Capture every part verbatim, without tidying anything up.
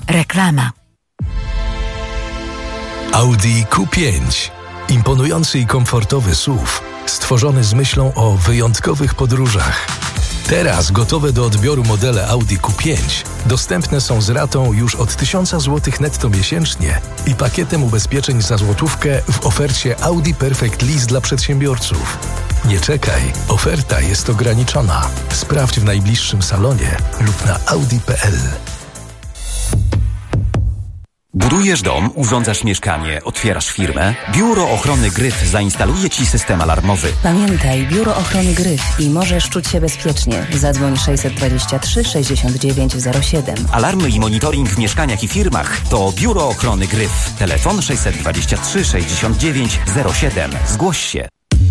Reklama. Audi Q pięć. Imponujący i komfortowy S U V, stworzony z myślą o wyjątkowych podróżach. Teraz gotowe do odbioru modele Audi Q pięć dostępne są z ratą już od tysiąc złotych netto miesięcznie i pakietem ubezpieczeń za złotówkę w ofercie Audi Perfect Lease dla przedsiębiorców. Nie czekaj, oferta jest ograniczona. Sprawdź w najbliższym salonie lub na audi kropka p l. Budujesz dom, urządzasz mieszkanie, otwierasz firmę? Biuro Ochrony Gryf zainstaluje Ci system alarmowy. Pamiętaj, Biuro Ochrony Gryf i możesz czuć się bezpiecznie. Zadzwoń sześćset dwadzieścia trzy sześćdziesiąt dziewięć zero siedem. Alarmy i monitoring w mieszkaniach i firmach to Biuro Ochrony Gryf. Telefon sześćset dwadzieścia trzy sześćdziesiąt dziewięć zero siedem. Zgłoś się.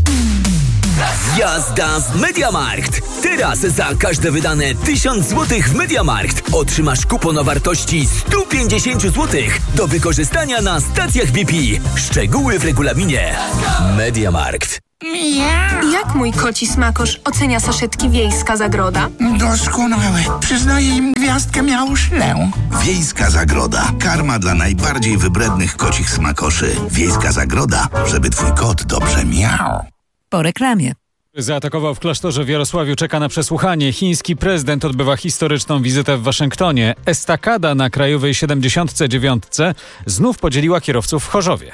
Jazda w MediaMarkt! Teraz za każde wydane tysiąc złotych w MediaMarkt otrzymasz kupon o wartości sto pięćdziesiąt złotych do wykorzystania na stacjach B P. Szczegóły w regulaminie. MediaMarkt. Jak mój koci smakosz ocenia saszetki Wiejska Zagroda? Doskonałe. Przyznaję im gwiazdkę miałszlę. Wiejska Zagroda. Karma dla najbardziej wybrednych kocich smakoszy. Wiejska Zagroda, żeby twój kot dobrze miał. Po reklamie. Zaatakował w klasztorze w Jarosławiu, czeka na przesłuchanie. Chiński prezydent odbywa historyczną wizytę w Waszyngtonie. Estakada na Krajowej siedemdziesiątce dziewiątce znów podzieliła kierowców w Chorzowie.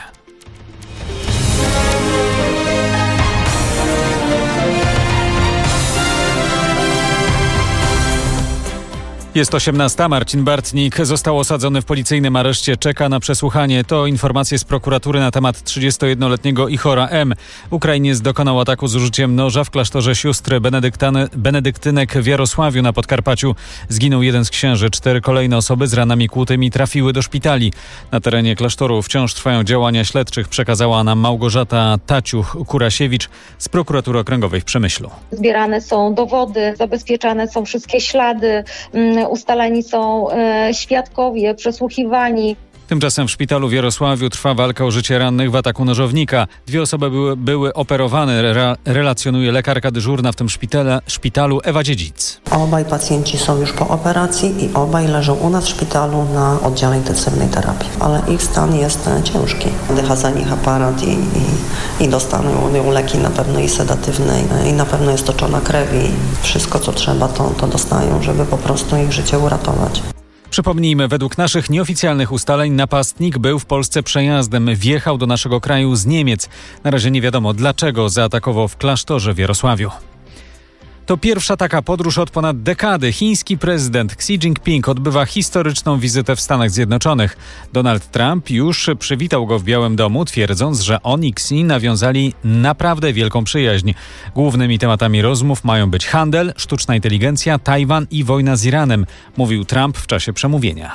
Jest osiemnasta. Marcin Bartnik został osadzony w policyjnym areszcie. Czeka na przesłuchanie. To informacje z prokuratury na temat trzydziestojednoletniego Ihora M. Ukrainiec dokonał ataku z użyciem noża w klasztorze sióstr benedyktynek w Jarosławiu na Podkarpaciu. Zginął jeden z księży. Cztery kolejne osoby z ranami kłutymi trafiły do szpitali. Na terenie klasztoru wciąż trwają działania śledczych, przekazała nam Małgorzata Taciuch-Kurasiewicz z prokuratury okręgowej w Przemyślu. Zbierane są dowody, zabezpieczane są wszystkie ślady, ustaleni są e, świadkowie, przesłuchiwani. Tymczasem w szpitalu w Jarosławiu trwa walka o życie rannych w ataku nożownika. Dwie osoby były, były operowane, re, relacjonuje lekarka dyżurna w tym szpitale, szpitalu Ewa Dziedzic. Obaj pacjenci są już po operacji i obaj leżą u nas w szpitalu na oddziale intensywnej terapii. Ale ich stan jest ciężki. Oddycha za nich aparat i, i, i dostaną leki na pewno i sedatywne i na pewno jest toczona krew i wszystko co trzeba to, to dostają, żeby po prostu ich życie uratować. Przypomnijmy, według naszych nieoficjalnych ustaleń napastnik był w Polsce przejazdem. Wjechał do naszego kraju z Niemiec. Na razie nie wiadomo, dlaczego zaatakował w klasztorze w Jarosławiu. To pierwsza taka podróż od ponad dekady. Chiński prezydent Xi Jinping odbywa historyczną wizytę w Stanach Zjednoczonych. Donald Trump już przywitał go w Białym Domu, twierdząc, że on i Xi nawiązali naprawdę wielką przyjaźń. Głównymi tematami rozmów mają być handel, sztuczna inteligencja, Tajwan i wojna z Iranem, mówił Trump w czasie przemówienia.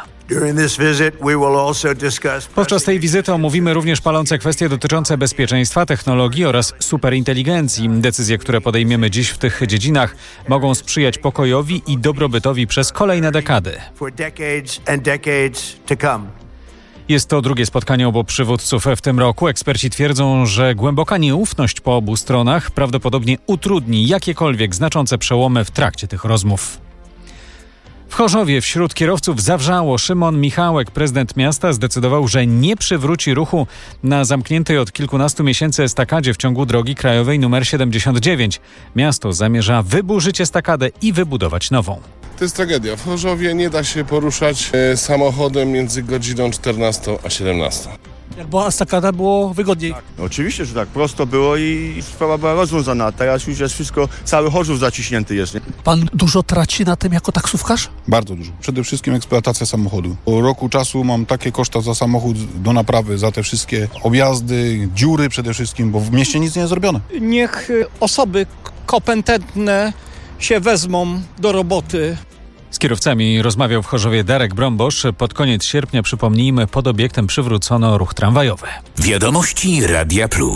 Podczas tej wizyty omówimy również palące kwestie dotyczące bezpieczeństwa, technologii oraz superinteligencji. Decyzje, które podejmiemy dziś w tych dziedzinach, mogą sprzyjać pokojowi i dobrobytowi przez kolejne dekady. Jest to drugie spotkanie obu przywódców w tym roku. Eksperci twierdzą, że głęboka nieufność po obu stronach prawdopodobnie utrudni jakiekolwiek znaczące przełomy w trakcie tych rozmów. W Chorzowie wśród kierowców zawrzało. Szymon Michałek, prezydent miasta, zdecydował, że nie przywróci ruchu na zamkniętej od kilkunastu miesięcy estakadzie w ciągu drogi krajowej nr siedemdziesiąt dziewięć. Miasto zamierza wyburzyć estakadę i wybudować nową. To jest tragedia. W Chorzowie nie da się poruszać e, samochodem między godziną czternastą a siedemnastą. Jak była estakada, było wygodniej. Tak, oczywiście, że tak. Prosto było i sprawa była rozwiązana. Teraz już jest wszystko, cały Chorzów zaciśnięty jest. Nie? Pan dużo traci na tym jako taksówkarz? Bardzo dużo. Przede wszystkim eksploatacja samochodu. Po roku czasu mam takie koszta za samochód do naprawy, za te wszystkie objazdy, dziury przede wszystkim, bo w mieście nic nie jest zrobione. Niech osoby kompetentne się wezmą do roboty. Z kierowcami rozmawiał w Chorzowie Darek Brombosz. Pod koniec sierpnia, przypomnijmy, pod obiektem przywrócono ruch tramwajowy. Wiadomości Radia Plus.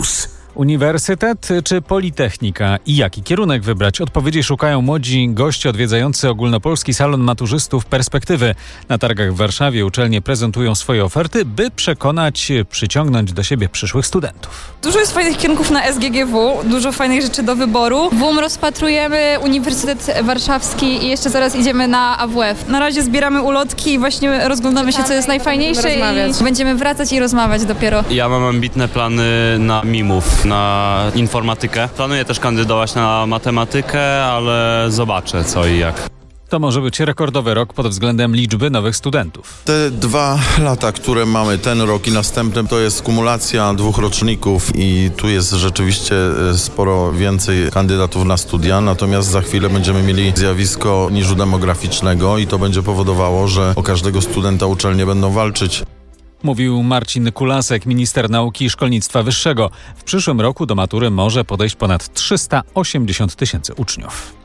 Uniwersytet czy politechnika i jaki kierunek wybrać? Odpowiedzi szukają młodzi goście odwiedzający ogólnopolski salon maturzystów Perspektywy. Na targach w Warszawie uczelnie prezentują swoje oferty, by przekonać, przyciągnąć do siebie przyszłych studentów. Dużo jest fajnych kierunków na S G G W, dużo fajnych rzeczy do wyboru. W U M rozpatrujemy Uniwersytet Warszawski i jeszcze zaraz idziemy na A W F. Na razie zbieramy ulotki i właśnie rozglądamy się, co jest najfajniejsze i będziemy wracać i rozmawiać dopiero. Ja mam ambitne plany na mimów, na informatykę. Planuję też kandydować na matematykę, ale zobaczę co i jak. To może być rekordowy rok pod względem liczby nowych studentów. Te dwa lata, które mamy, ten rok i następny, to jest kumulacja dwóch roczników i tu jest rzeczywiście sporo więcej kandydatów na studia, natomiast za chwilę będziemy mieli zjawisko niżu demograficznego i to będzie powodowało, że o każdego studenta uczelnie będą walczyć. Mówił Marcin Kulasek, minister nauki i szkolnictwa wyższego. W przyszłym roku do matury może podejść ponad trzysta osiemdziesiąt tysięcy uczniów.